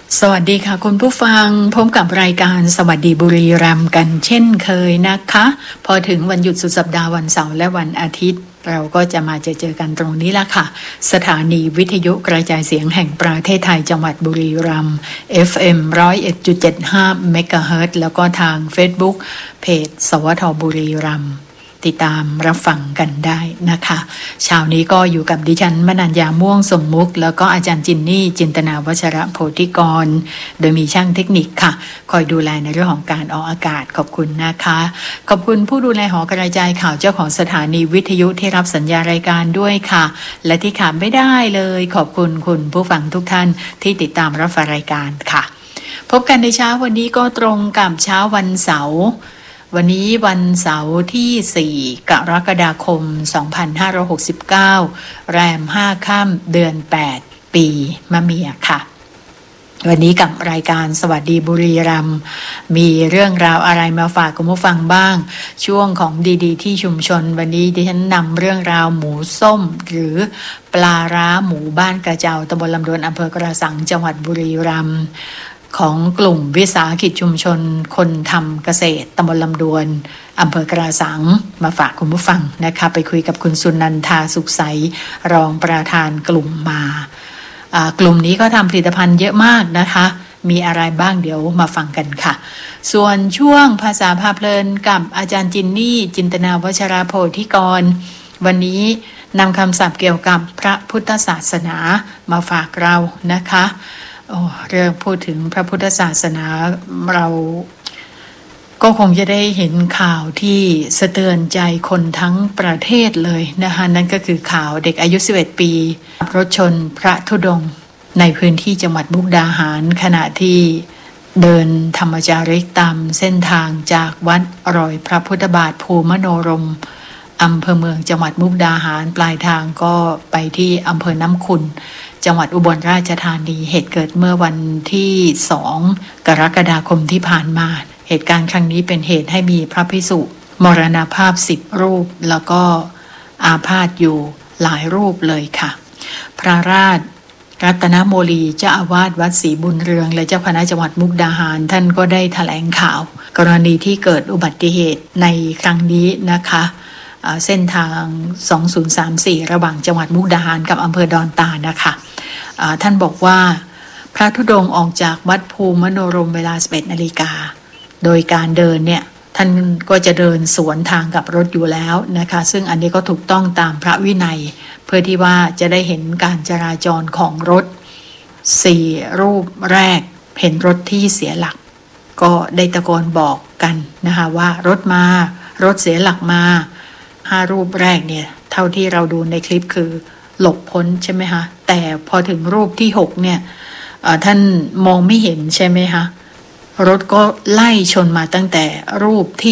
สวัสดีค่ะคุณผู้ฟังพบกับรายการสวัสดีบุรีรัมย์กันเช่นเคยนะคะพอถึงวันหยุดสุดสัปดาห์วันเสาร์และวันอาทิตย์เราก็จะมาเจอกันตรงนี้ละค่ะสถานีวิทยุกระจายเสียงแห่งประเทศไทยจังหวัดบุรีรัมย์ FM 101.75 เมกะเฮิรตซ์แล้วก็ทาง Facebook เพจสวทบุรีรัมย์ติดตามรับฟังกันได้นะคะเช้านี้ก็อยู่กับดิฉันมนัญญาม่วงสมมุกแล้วก็อาจารย์จินนี่จินตนาวัชระโพธิกรโดยมีช่างเทคนิคค่ะคอยดูแลในเรื่องของการออกอากาศขอบคุณนะคะขอบคุณผู้ดูแลหอกระจายข่าวเจ้าของสถานีวิทยุที่รับสัญญารายการด้วยค่ะและที่ขาดไม่ได้เลยขอบคุณคุณผู้ฟังทุกท่านที่ติดตามรับฟังรายการค่ะพบกันในเช้าวันนี้ก็ตรงกับเช้าวันเสาร์วันนี้วันเสาร์ที่4กรกฎาคม2569แรม5ค่ำเดือน8ปีมะเมียค่ะวันนี้กับรายการสวัสดีบุรีรัมย์มีเรื่องราวอะไรมาฝากคุณผู้ฟังบ้างช่วงของดีๆที่ชุมชนวันนี้ดิฉันนำเรื่องราวหมูส้มหรือปลาร้าหมูบ้านกระเจ้าตำบลลำดวนอำเภอกระสังจังหวัดบุรีรัมย์ของกลุ่มวิสาหกิจชุมชนคนทำเกษตรตำบลลำดวนอำเภอกระสังมาฝากคุณผู้ฟังนะคะไปคุยกับคุณสุนันทาสุขใสรองประธานกลุ่มมากลุ่มนี้ก็ทำผลิตภัณฑ์เยอะมากนะคะมีอะไรบ้างเดี๋ยวมาฟังกันค่ะส่วนช่วงภาษาพาเพลินกับอาจารย์จินนี่จินตนาวัชราโพธิกรวันนี้นำคำศัพท์เกี่ยวกับพระพุทธศาสนามาฝากเรานะคะเรื่องพูดถึงพระพุทธศาสนาเราก็คงจะได้เห็นข่าวที่สะเทือนใจคนทั้งประเทศเลยนะคะนั่นก็คือข่าวเด็กอายุ11ปีรถชนพระธุดงค์ในพื้นที่จังหวัดมุกดาหารขณะที่เดินธรรมจาริกตามเส้นทางจากวัดอร่อยพระพุทธบาทภูมโนรมอำเภอเมืองจังหวัดมุกดาหารปลายทางก็ไปที่อำเภอน้ำขุ่นจังหวัดอุบลราชธานีเหตุเกิดเมื่อวันที่2กรกฎาคมที่ผ่านมาเหตุการณ์ครั้งนี้เป็นเหตุให้มีพระภิกษุมรณภาพ10รูปแล้วก็อาพาธอยู่หลายรูปเลยค่ะพระราชรัตนโมลีเจ้าอาวาสวัดศรีบุญเรืองและเจ้าคณะจังหวัดมุกดาหารท่านก็ได้แถลงข่าวกรณีที่เกิดอุบัติเหตุในครั้งนี้นะคะเส้นทาง2034ระหว่างจังหวัดมุกดาหารกับอำเภอดอนตาลนะคะท่านบอกว่าพระธุดงค์ออกจากวัดภูมโนรมเวลา 11 นาฬิกาโดยการเดินเนี่ยท่านก็จะเดินสวนทางกับรถอยู่แล้วนะคะซึ่งอันนี้ก็ถูกต้องตามพระวินัยเพื่อที่ว่าจะได้เห็นการจราจรของรถ4รูปแรกเห็นรถที่เสียหลักก็ได้ตะโกนบอกกันนะคะว่ารถมารถเสียหลักมา5รูปแรกเนี่ยเท่าที่เราดูในคลิปคือหลบพ้นใช่ไหมคะแต่พอถึงรูปที่6เนี่ยท่านมองไม่เห็นใช่ไหมคะรถก็ไล่ชนมาตั้งแต่รูปที่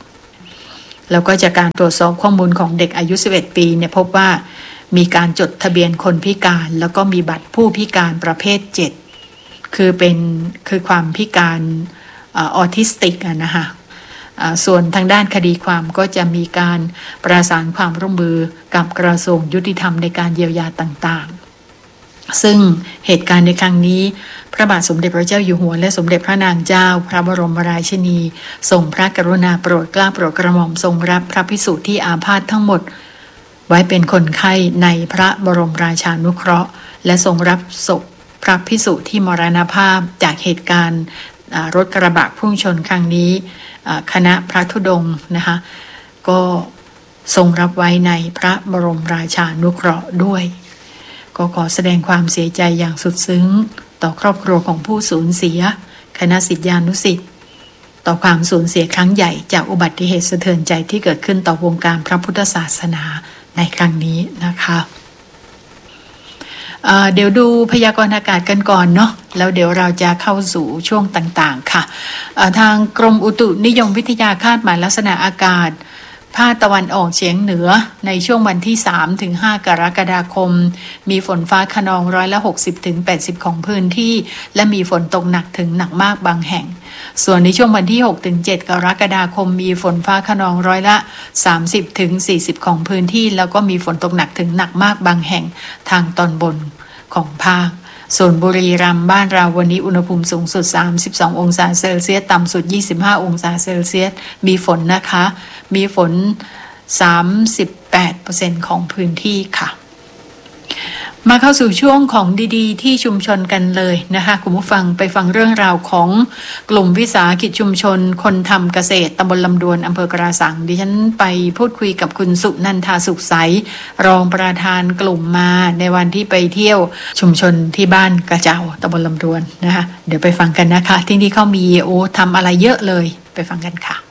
6แล้วก็จากการตรวจสอบข้อมูลของเด็กอายุ11ปีเนี่ยพบว่ามีการจดทะเบียนคนพิการแล้วก็มีบัตรผู้พิการประเภท7คือความพิการออทิสติกนะคะส่วนทางด้านคดีความก็จะมีการประสานความร่วมมือกับกระทรวงยุติธรรมในการเยียวยาต่างๆซึ่งเหตุการณ์ในครั้งนี้พระบาทสมเด็จพระเจ้าอยู่หัวและสมเด็จพระนางเจ้าพระบรมราชินีทรงพระกรุณาโปรดเกล้าโปรดกระหม่อมทรงรับพระภิกษุที่อาพาธทั้งหมดไว้เป็นคนไข้ในพระบรมราชานุเคราะห์และทรงรับศพพระภิกษุที่มรณภาพจากเหตุการณ์รถกระบะพุ่งชนครั้งนี้คณะพระธุดงค์นะคะก็ทรงรับไว้ในพระบรมราชานุเคราะห์ด้วยก็ขอแสดงความเสียใจอย่างสุดซึ้งต่อครอบครัวของผู้สูญเสียคณะศิษยานุศิษย์ต่อความสูญเสียครั้งใหญ่จากอุบัติเหตุสะเทือนใจที่เกิดขึ้นต่อวงการพระพุทธศาสนาในครั้งนี้นะคะเดี๋ยวดูพยากรณ์อากาศกันก่อนเนาะแล้วเดี๋ยวเราจะเข้าสู่ช่วงต่างๆค่ะทางกรมอุตุนิยมวิทยาคาดหมายลักษณะอากาศภาคตะวันออกเฉียงเหนือในช่วงวันที่ 3-5 กรกฎาคมมีฝนฟ้าคะนอง60-80%ของพื้นที่และมีฝนตกหนักถึงหนักมากบางแห่งส่วนในช่วงวันที่ 6-7 กรกฎาคมมีฝนฟ้าคะนอง30-40%ของพื้นที่แล้วก็มีฝนตกหนักถึงหนักมากบางแห่งทางตอนบนของภาคส่วนบุรีรัมย์บ้านเราวันนี้อุณหภูมิสูงสุด32องศาเซลเซียสต่ำสุด25องศาเซลเซียสมีฝนนะคะมีฝน 38% ของพื้นที่ค่ะมาเข้าสู่ช่วงของดีๆที่ชุมชนกันเลยนะคะคุณผู้ฟังไปฟังเรื่องราวของกลุ่มวิสาหกิจชุมชนคนทำเกษตรตำบลลำดวนอำเภอกระสังดิฉันไปพูดคุยกับคุณสุนันทาสุขใสรองประธานกลุ่มมาในวันที่ไปเที่ยวชุมชนที่บ้านกระเจ้าตำบลลำดวนนะคะเดี๋ยวไปฟังกันนะคะที่นี่เขามีทำอะไรเยอะเลยไปฟังกันค่ะ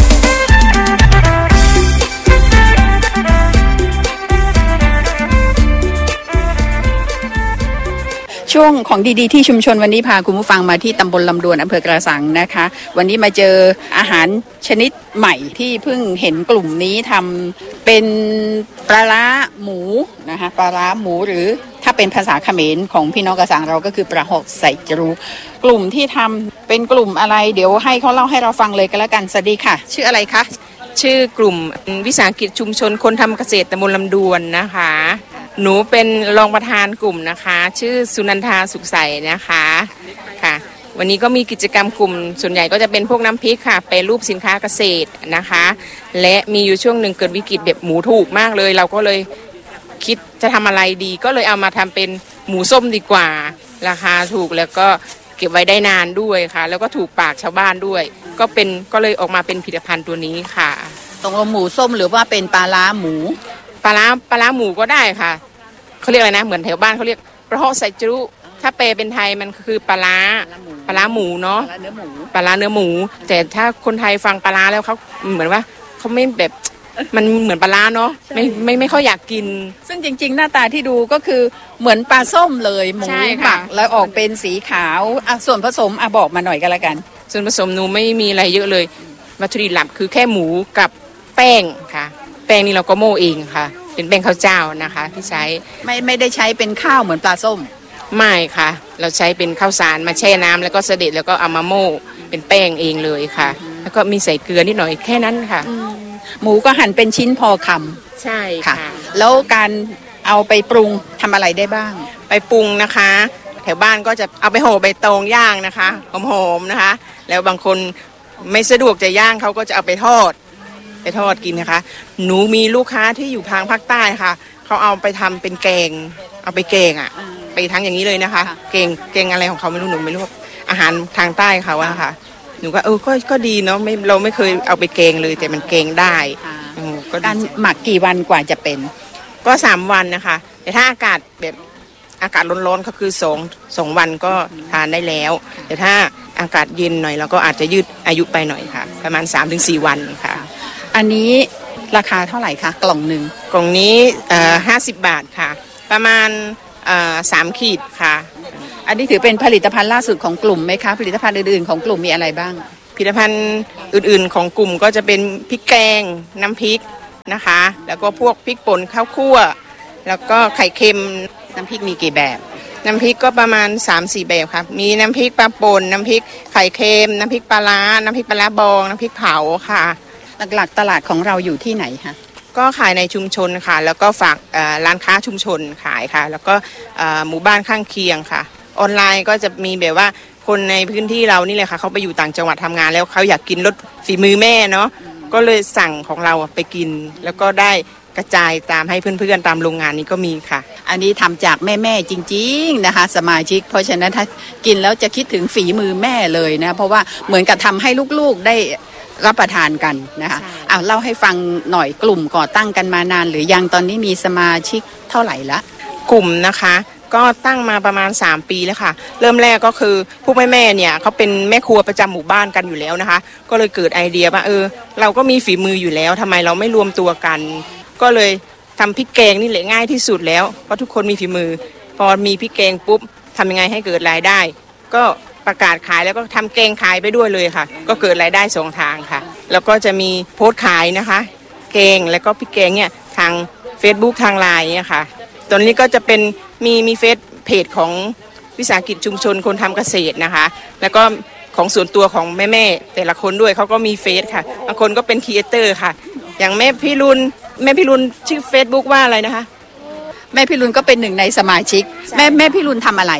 ช่วงของดีๆที่ชุมชนวันนี้พาคุณผู้ฟังมาที่ตำบลลำดวนอำเภอกระสังนะคะวันนี้มาเจออาหารชนิดใหม่ที่เพิ่งเห็นกลุ่มนี้ทำเป็นปลาร้าหมูนะคะปลาร้าหมูหรือถ้าเป็นภาษาเขมรของพี่น้องกระสังเราก็คือปลาหอกใส่จรูกลุ่มที่ทำเป็นกลุ่มอะไรเดี๋ยวให้เขาเล่าให้เราฟังเลยกันแล้วกันสวัสดีค่ะชื่ออะไรคะชื่อกลุ่มวิสาหกิจชุมชนคนทำเกษตรตำบลลำดวนนะคะหนูเป็นรองประธานกลุ่มนะคะชื่อสุนันทาสุขใสนะคะค่ะวันนี้ก็มีกิจกรรมกลุ่มส่วนใหญ่ก็จะเป็นพวกน้ำพริกค่ะแปรรูปสินค้าเกษตรนะคะและมีอยู่ช่วงหนึ่งเกิดวิกฤตแบบหมูถูกมากเลยเราก็เลยคิดจะทำอะไรดีก็เลยเอามาทำเป็นหมูส้มดีกว่าราคาถูกแล้วก็เก็บไว้ได้นานด้วยค่ะแล้วก็ถูกปากชาวบ้านด้วยก็เลยออกมาเป็นผลิตภัณฑ์ตัวนี้ค่ะตรงหมูส้มหรือว่าเป็นปลาร้าหมูปลาร้าหมูก็ได้ค่ะเขาเรียกอะไรนะเหมือนแถวบ้านเขาเรียกปลาหอกใส่จรุถ้าแปลเป็นไทยมันคือปลาร้าหมูเนาะปลาร้าเนื้อหมูแต่ถ้าคนไทยฟังปลาร้าแล้วเขาเหมือนว่าเขาไม่แบบมันเหมือนปลาร้าเนาะไม่ค่อยอยากกินซึ่งจริงๆหน้าตาที่ดูก็คือเหมือนปลาส้มเลยหมูหมักแล้วออกเป็นสีขาวส่วนผสมบอกมาหน่อยกันละกันส่วนผสมหนูไม่มีอะไรเยอะเลยวัตถุดิบหลักคือแค่หมูกับแป้งค่ะแป้งนี่เราก็โม่เองค่ะเป็นแป้งข้าวเจ้านะคะที่ใช้ไม่ได้ใช้เป็นข้าวเหมือนปลาส้มไม่ค่ะเราใช้เป็นข้าวสารมาแช่น้ำแล้วก็เสด็จแล้วก็เอามาโม่เป็นแป้งเองเลยค่ะแล้วก็มีใส่เกลือนิดหน่อยแค่นั้นค่ะหมูก็หั่นเป็นชิ้นพอคำใช่ค่ะแล้วการเอาไปปรุงทำอะไรได้บ้างไปปรุงนะคะแถวบ้านก็จะเอาไปห่อใบตองย่างนะคะหอมๆนะคะแล้วบางคนไม่สะดวกจะย่างเขาก็จะเอาไปทอดกินนะคะหนูมีลูกค้าที่อยู่ทางภาคใต้ค่ะเขาเอาไปทำเป็นแกงเอาไปแกงไปทั้งอย่างนี้เลยนะคะแกงอะไรของเขาไม่รู้หนูไม่รู้อาหารทางใต้เขาอะค่ะหนูก็ก็ดีเนาะเราไม่เคยเอาไปแกงเลยแต่มันแกงได้การหมักกี่วันกว่าจะเป็นก็3วันนะคะแต่ถ้าอากาศแบบอากาศร้อนๆก็คือ2วันก็ทานได้แล้วแต่ถ้าอากาศเย็นหน่อยเราก็อาจจะยืดอายุไปหน่อยค่ะประมาณ 3-4 วันค่ะอันนี้ราคาเท่าไหร่คะกล่องหนึ่งกล่องนี้50 บาทค่ะประมาณ3 ขีดค่ะอันนี้ถือเป็นผลิตภัณฑ์ล่าสุดของกลุ่มไหมคะผลิตภัณฑ์อื่นๆของกลุ่มมีอะไรบ้างผลิตภัณฑ์อื่นๆของกลุ่มก็จะเป็นพริกแกงน้ำพริกนะคะแล้วก็พวกพริกป่นข้าวคั่วแล้วก็ไข่เค็มน้ำพริกมีกี่แบบน้ำพริกก็ประมาณ 3-4 แบบครับมีน้ำพริกปลาป่นน้ำพริกไข่เค็มน้ำพริกปลาร้าน้ำพริกปลาร้าบองน้ำพริกเผาค่ะหลักๆตลาดของเราอยู่ที่ไหนคะก็ขายในชุมชนค่ะแล้วก็ฝากร้านค้าชุมชนขายค่ะแล้วก็หมู่บ้านข้างเคียงค่ะออนไลน์ก็จะมีแบบว่าคนในพื้นที่เรานี่เลยค่ะเขาไปอยู่ต่างจังหวัดทำงานแล้วเขาอยากกินรสฝีมือแม่เนาะก็เลยสั่งของเราไปกินแล้วก็ได้กระจายตามให้เพื่อนๆตามโรงงานนี้ก็มีค่ะอันนี้ทำจากแม่ๆจริงๆนะคะสมาชิกเพราะฉะนั้นถ้ากินแล้วจะคิดถึงฝีมือแม่เลยนะเพราะว่าเหมือนกับทำให้ลูกๆได้รับประทานกันนะคะเล่าให้ฟังหน่อยกลุ่มก่อตั้งกันมานานหรือยังตอนนี้มีสมาชิกเท่าไหร่ละกลุ่มนะคะก็ตั้งมาประมาณ3 ปีแล้วค่ะเริ่มแรกก็คือพวกแม่เนี่ยเขาเป็นแม่ครัวประจำหมู่บ้านกันอยู่แล้วนะคะก็เลยเกิดไอเดียว่าเราก็มีฝีมืออยู่แล้วทำไมเราไม่รวมตัวกันก็เลยทำพริกแกงนี่แหละง่ายที่สุดแล้วเพราะทุกคนมีฝีมือพอมีพริกแกงปุ๊บทำยังไงให้เกิดรายได้ก็ประกาศขายแล้วก็ทำแกงขายไปด้วยเลยค่ะก็เกิดรายได้2 ทางค่ะแล้วก็จะมีโพสต์ขายนะคะแกงแล้วก็พริกแกงเนี่ยทาง Facebook ทาง LINE เนี่ยค่ะตอนนี้ก็จะเป็นมีเฟซเพจของวิสาหกิจชุมชนคนทำเกษตรนะคะแล้วก็ของส่วนตัวของแม่แต่ละคนด้วยเขาก็มีเฟซค่ะบางคนก็เป็นครีเอเตอร์ค่ะอย่างแม่พี่รุนชื่อ Facebook ว่าอะไรนะคะแม่พี่รุนก็เป็นหนึ่งในสมาชิกแม่พี่รุนทำอะไร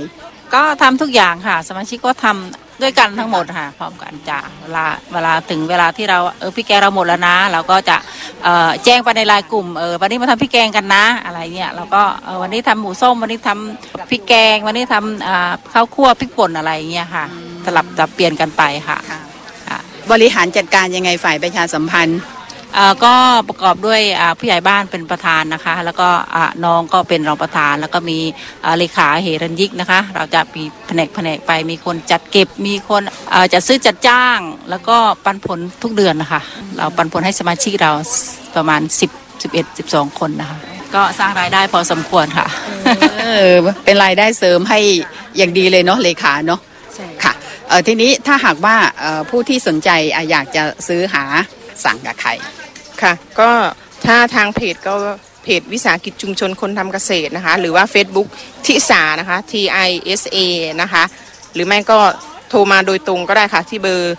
ก็ทำทุกอย่างค่ะสมาชิกก็ทำด้วยกันทั้งหมดค่ะพร้อมกันจ้ะเวลาถึงเวลาที่เราพริกแกงเราหมดแล้วนะเราก็จะแจ้งไปในไลน์กลุ่มวันนี้มาทำพริกแกงกันนะอะไรเนี่ยเราก็วันนี้ทำหมูส้มวันนี้ทำพริกแกงวันนี้ทำข้าวคั่วพริกป่นอะไรเงี้ยค่ะสลับจะเปลี่ยนกันไปค่ะบริหารจัดการยังไงฝ่ายประชาสัมพันธ์ก็ประกอบด้วยผู้ใหญ่บ้านเป็นประธานนะคะแล้วก็น้องก็เป็นรองประธานแล้วก็มีเลขาเหรัญยิกนะคะเราจะมีแผนกไปมีคนจัดเก็บมีคนจัดซื้อจัดจ้างแล้วก็ปันผลทุกเดือนนะคะเราปันผลให้สมาชิกเราประมาณ11-12 คนนะคะก็สร้างรายได้พอสมควรค่ะเป็นรายได้เสริมให้อย่างดีเลยเนาะเลขาเนาะค่ะทีนี้ถ้าหากว่าผู้ที่สนใจอยากจะซื้อหาสั่งกับใครค่ะก็ถ้าทางเพจก็เพจวิสาหกิจชุมชนคนทำเกษตรนะคะหรือว่า Facebook ทิสานะคะ TISA นะคะหรือไม่ก็โทรมาโดยตรงก็ได้ค่ะที่เบอร์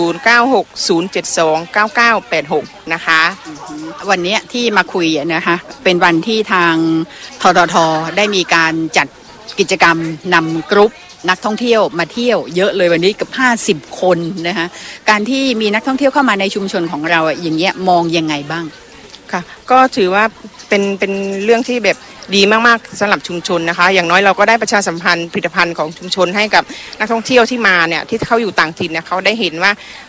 0960729986นะคะวันนี้ที่มาคุยนะคะเป็นวันที่ทางททท.ได้มีการจัดกิจกรรมนำกรุ๊ปนักท่องเที่ยวมาเที่ยวเยอะเลยวันนี้กับ50 คนนะคะการที่มีนักท่องเที่ยวเข้ามาในชุมชนของเราอย่างเงี้ยมองยังไงบ้างค่ะก็ถือว่าเป็นเรื่องที่แบบดีมากๆสำหรับชุมชนนะคะอย่างน้อยเราก็ได้ประชาสัมพันธ์ผลิตภัณฑ์ของชุมชนให้กับนักท่องเที่ยวที่มาเนี่ยที่เขาอยู่ต่างถิ่นเนี่ยเขาได้เห็นว่า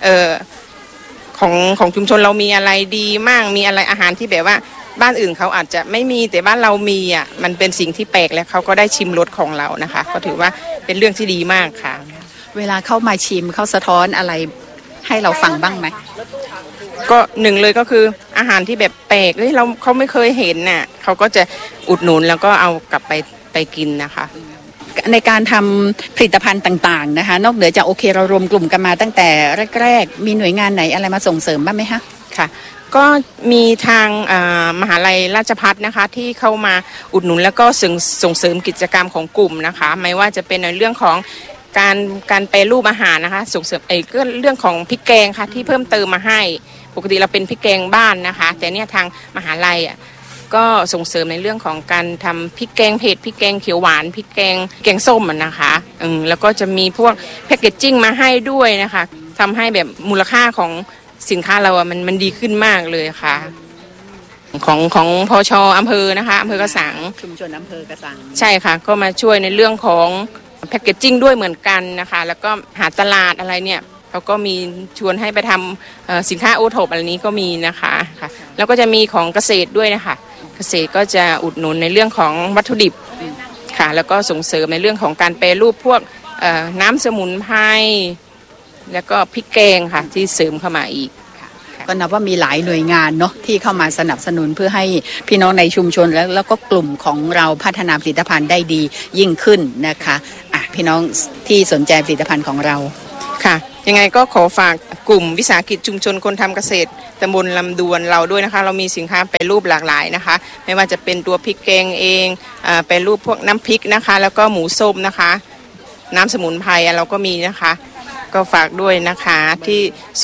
ของชุมชนเรามีอะไรดีมากมีอะไรอาหารที่แบบว่าบ้านอื่นเขาอาจจะไม่มีแต่บ้านเรามีมันเป็นสิ่งที่แปลกและเขาก็ได้ชิมรสของเรานะคะก็ถือว่าเป็นเรื่องที่ดีมากค่ะเวลาเข้ามาชิมเขาสะท้อนอะไรให้เราฟังบ้างไหมก็หนึ่งเลยก็คืออาหารที่แบบแปลกเขาไม่เคยเห็นน่ะเขาก็จะอุดหนุนแล้วก็เอากลับไปกินนะคะในการทำผลิตภัณฑ์ต่างๆนะคะนอกเหนือจากโอเคเรารวมกลุ่มกันมาตั้งแต่แรกๆมีหน่วยงานไหนอะไรมาส่งเสริมบ้างไหมคะค่ะก็มีทางมหาลัยราชภัฏนะคะที่เข้ามาอุดหนุนแล้วก็ส่งเสริมกิจกรรมของกลุ่มนะคะไม่ว่าจะเป็นในเรื่องของการแปรรูปอาหารนะคะส่งเสริมก็เรื่องของพริกแกงค่ะที่เพิ่มเติมมาให้ปกติเราเป็นพริกแกงบ้านนะคะแต่เนี่ยทางมหาลัยก็ส่งเสริมในเรื่องของการทำพริกแกงเผ็ดพริกแกงเขียวหวานพริกแกงส้มนะคะแล้วก็จะมีพวกแพคเกจจิ้งมาให้ด้วยนะคะทำให้แบบมูลค่าของสินค้าเรามันดีขึ้นมากเลยค่ะของพช.อำเภอนะคะอำเภอกระสังชุมชนอำเภอกระสังใช่ค่ะก็มาช่วยในเรื่องของแพคเกจจิ้งด้วยเหมือนกันนะคะแล้วก็หาตลาดอะไรเนี่ยเขาก็มีชวนให้ไปทำสินค้าโอท็อปอะไรนี้ก็มีนะคะค่ะแล้วก็จะมีของเกษตรด้วยนะคะเกษตรก็จะอุดหนุนในเรื่องของวัตถุดิบค่ะแล้วก็ส่งเสริมในเรื่องของการแปรรูปพวกน้ำสมุนไพรแล้วก็พริกแกงค่ะที่เสริมเข้ามาอีกก็นับว่ามีหลายหน่วยงานเนาะที่เข้ามาสนับสนุนเพื่อให้พี่น้องในชุมชนแล้วก็กลุ่มของเราพัฒนาผลิตภัณฑ์ได้ดียิ่งขึ้นนะคะพี่น้องที่สนใจผลิตภัณฑ์ของเราค่ะยังไงก็ขอฝากกลุ่มวิสาหกิจชุมชนคนทำเกษตรตำบลลำดวนเราด้วยนะคะเรามีสินค้าแปรรูปหลากหลายนะคะไม่ว่าจะเป็นตัวพริกแกงเองแปรรูปพวกน้ำพริกนะคะแล้วก็หมูส้มนะคะน้ำสมุนไพรเราก็มีนะคะก็ฝากด้วยนะคะที่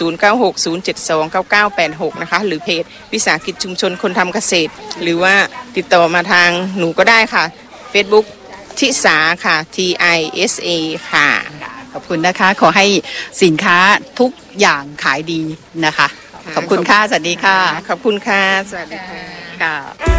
0960729986นะคะหรือเพจวิสาหกิจชุมชนคนทำเกษตรหรือว่าติดต่อมาทางหนูก็ได้ค่ะ Facebook ทิสาค่ะ TISA ค่ะขอบคุณนะคะขอให้สินค้าทุกอย่างขายดีนะคะขอบคุณค่ะสวัสดีค่ะขอบคุณค่ะสวัสดีค่ะ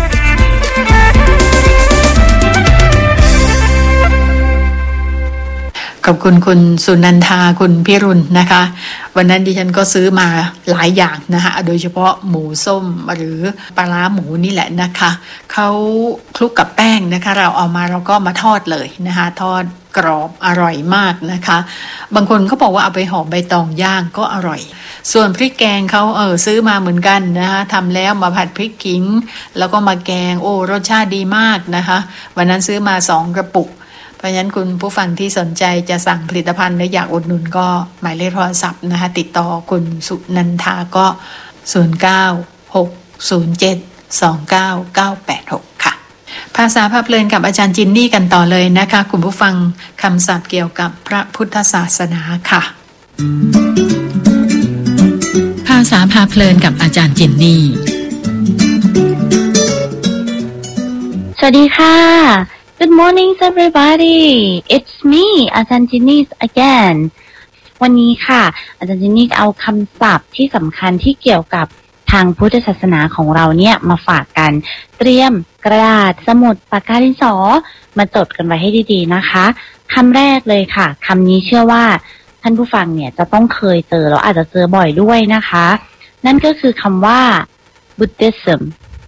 ขอบคุณคุณสุนันทาคุณพิรุณนะคะวันนั้นดิฉันก็ซื้อมาหลายอย่างนะคะโดยเฉพาะหมูส้มหรือปลาร้าหมูนี่แหละนะคะเขาคลุกกับแป้งนะคะเราเอามาเราก็มาทอดเลยนะคะทอดกรอบอร่อยมากนะคะบางคนเขาบอกว่าเอาไปห่อใบตองย่างก็อร่อยส่วนพริกแกงเขาซื้อมาเหมือนกันนะคะทำแล้วมาผัดพริกขิงแล้วก็มาแกงรสชาติดีมากนะคะวันนั้นซื้อมา2 กระปุกเพราะฉะนั้นคุณผู้ฟังที่สนใจจะสั่งผลิตภัณฑ์และอยากอุดหนุนก็หมายเลขโทรศัพท์นะคะติดต่อคุณสุนันทาก็0960729986ค่ะภาษาพาเพลินกับอาจารย์จินนี่กันต่อเลยนะคะคุณผู้ฟังคำศัพท์เกี่ยวกับพระพุทธศาสนาค่ะภาษาพาเพลินกับอาจารย์จินนี่สวัสดีค่ะ Good morning everybody. It's me อาจารย์จินนี่ again. วันนี้ค่ะอาจารย์จินนี่เอาคำศัพท์ที่สำคัญที่เกี่ยวกับทางพุทธศาสนาของเราเนี่ยมาฝากกันเตรียมกระดาษสมุดปากกาดินสอมาจดกันไว้ให้ดีๆนะคะคำแรกเลยค่ะคำนี้เชื่อว่าท่านผู้ฟังเนี่ยจะต้องเคยเจอแล้วอาจจะเจอบ่อยด้วยนะคะนั่นก็คือคำว่า Buddhism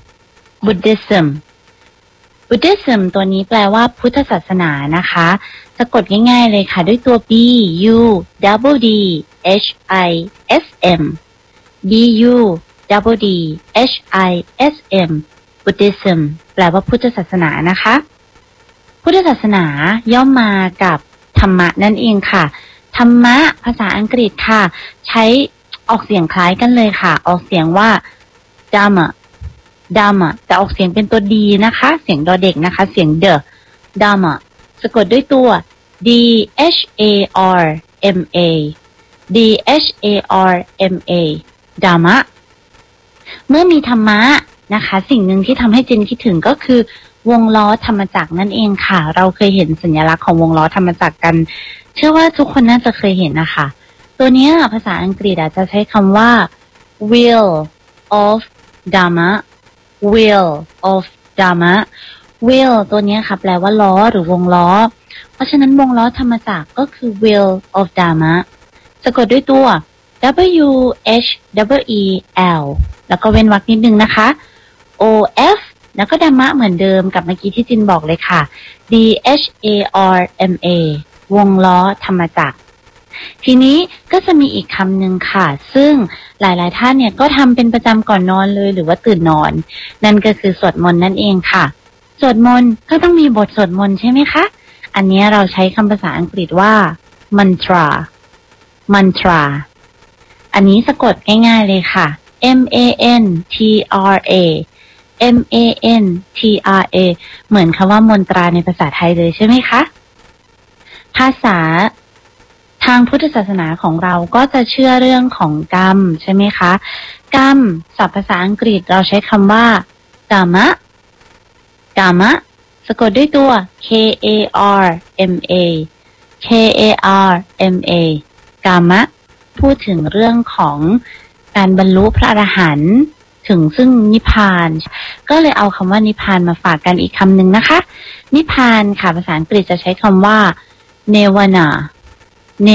Buddhism ตัวนี้แปลว่าพุทธศาสนานะคะสะกดง่ายๆเลยค่ะด้วยตัว B U D H I S M B U D H I S M Buddhism แปลว่าพุทธศาสนานะคะพุทธศาสนาย่อมมากับธรรมะนั่นเองค่ะธรรมะภาษาอังกฤษค่ะใช้ออกเสียงคล้ายกันเลยค่ะออกเสียงว่า Dhamma แต่ออกเสียงเป็นตัวดีนะคะเสียงดอเด็กนะคะเสียงเดอะ Dhamma สะกดด้วยตัว D H A R M A D H A R M A Dhamma เมื่อมีธรรมะนะคะสิ่งหนึ่งที่ทำให้จินคิดถึงก็คือวงล้อธรรมจักรนั่นเองค่ะเราเคยเห็นสัญลักษณ์ของวงล้อธรรมจักรกันเชื่อว่าทุกคนน่าจะเคยเห็นนะคะตัวนี้ภาษาอังกฤษอาจจะใช้คำว่า wheel of Dhamma wheel of Dhamma wheel ตัวนี้ค่ะแปลว่าล้อหรือวงล้อเพราะฉะนั้นวงล้อธรรมจักรก็คือ wheel of Dhamma สะกดด้วยตัว W H W E L แล้วก็เว้นวรรคนิดนึงนะคะ O F แล้วก็ธรรมะเหมือนเดิมกับเมื่อกี้ที่จินบอกเลยค่ะ D H A R M A วงล้อธรรมจักรทีนี้ก็จะมีอีกคำหนึ่งค่ะซึ่งหลายๆท่านเนี่ยก็ทำเป็นประจำก่อนนอนเลยหรือว่าตื่นนอนนั่นก็คือสวดมนต์นั่นเองค่ะสวดมนต์ก็ต้องมีบทสวดมนต์ใช่ไหมคะอันนี้เราใช้คำภาษาอังกฤษว่า mantra อันนี้สะกดง่ายๆเลยค่ะ M A N T R A M A N T R A เหมือนคำว่ามนตราในภาษาไทยเลยใช่ไหมคะภาษาทางพุทธศาสนาของเราก็จะเชื่อเรื่องของกรรมใช่ไหมคะกรรมศัพท์ภาษาอังกฤษเราใช้คำว่ากามะสะกดด้วยตัว K A R M A K A R M A กามะพูดถึงเรื่องของการบรรลุพระอรหันต์ถึงซึ่งนิพพานก็เลยเอาคำว่านิพพานมาฝากกันอีกคำหนึ่งนะคะนิพพานค่ะภาษาอังกฤษจะใช้คำว่า Nirvana N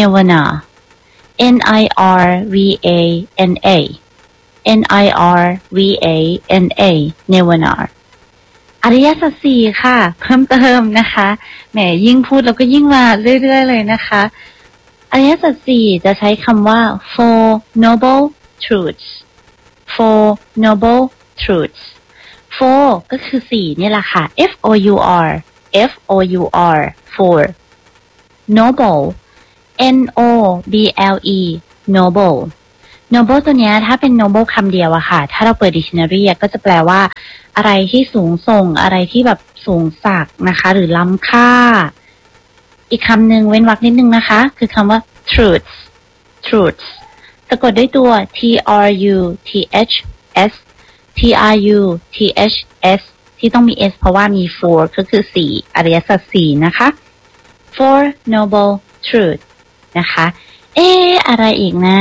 I R V A N A N I R V A N A Nirvana อริยสัจสี่ค่ะเพิ่มเติมนะคะแหมยิ่งพูดแล้วก็ยิ่งมาเรื่อยๆเลยนะคะอริยสัจสี่จะใช้คำว่า Four Noble Truths Four ก็คือสี่นี่แหละค่ะ F O U R Four Noble N O B L E Noble ตัวเนี้ยถ้าเป็น noble คำเดียวอะค่ะถ้าเราเปิด dictionary ก็จะแปลว่าอะไรที่สูงส่งอะไรที่แบบสูงสักนะคะหรือล้ำค่าอีกคำหนึ่งเว้นวรรคนิดนึงนะคะคือคำว่า truths สะกดด้วยตัว T R U T H S T R U T H S ที่ต้องมี S เพราะว่ามี four ก็คือสี่อริยสัจสี่นะคะ Four Noble Truths นะคะอะไรอีกนะ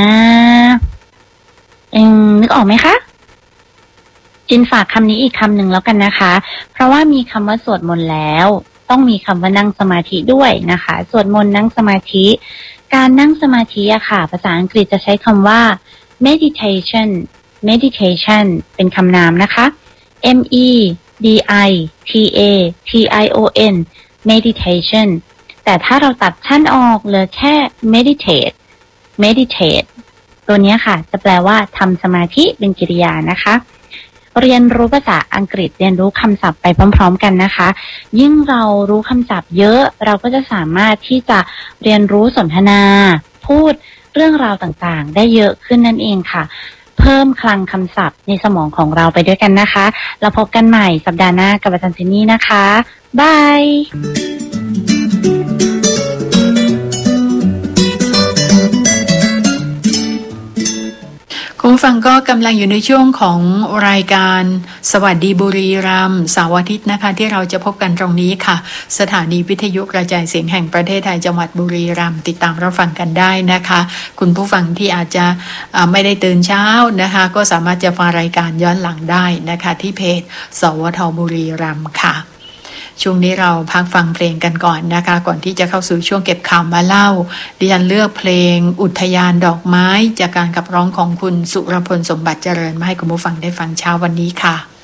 นึกออกไหมคะจินฝากคำนี้อีกคำหนึ่งแล้วกันนะคะเพราะว่ามีคำว่าสวดมนต์แล้วต้องมีคำว่านั่งสมาธิด้วยนะคะสวดมนต์นั่งสมาธิการนั่งสมาธิอะค่ะภาษาอังกฤษจะใช้คำว่า meditation เป็นคำนามนะคะ M E D I T A T I O N meditation แต่ถ้าเราตัดชั้นออกเหลือแค่ meditate ตัวนี้ค่ะจะแปลว่าทำสมาธิเป็นกริยานะคะเรียนรู้ภาษาอังกฤษเรียนรู้คำศัพท์ไปพร้อมๆกันนะคะยิ่งเรารู้คำศัพท์เยอะเราก็จะสามารถที่จะเรียนรู้สนทนาพูดเรื่องราวต่างๆได้เยอะขึ้นนั่นเองค่ะเพิ่มคลังคำศัพท์ในสมองของเราไปด้วยกันนะคะเราพบกันใหม่สัปดาห์หน้ากับอาจารย์เจนนี่นะคะบายคุณผู้ฟังก็กำลังอยู่ในช่วงของรายการสวัสดีบุรีรัมย์เสาร์อาทิตย์นะคะที่เราจะพบกันตรงนี้ค่ะสถานีวิทยุกระจายเสียงแห่งประเทศไทยจังหวัดบุรีรัมย์ติดตามรับฟังกันได้นะคะคุณผู้ฟังที่อาจจะไม่ได้ตื่นเช้านะคะก็สามารถจะฟังรายการย้อนหลังได้นะคะที่เพจสวทบุรีรัมย์ค่ะช่วงนี้เราพักฟังเพลงกันก่อนนะคะก่อนที่จะเข้าสู่ช่วงเก็บข่าวมาเล่าดิฉันเลือกเพลงอุทยานดอกไม้จากการขับร้องของคุณสุรพลสมบัติเจริญมาให้คุณผู้ฟังได้ฟังเช้าวันนี้ค่ะ